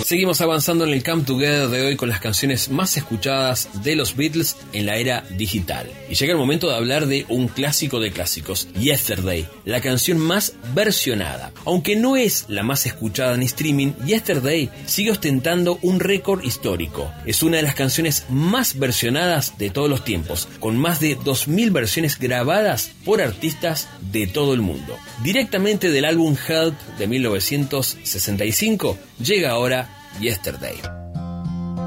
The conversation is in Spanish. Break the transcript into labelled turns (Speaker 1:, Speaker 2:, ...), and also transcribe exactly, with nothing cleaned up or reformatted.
Speaker 1: Seguimos avanzando en el Come Together de hoy con las canciones más escuchadas de los Beatles en la era digital. Y llega el momento de hablar de un clásico de clásicos, Yesterday, la canción más versionada. Aunque no es la más escuchada en streaming, Yesterday sigue ostentando un récord histórico. Es una de las canciones más versionadas de todos los tiempos, con más de dos mil versiones grabadas por artistas de todo el mundo. Directamente del álbum Help de mil novecientos sesenta y cinco, llega ahora Yesterday.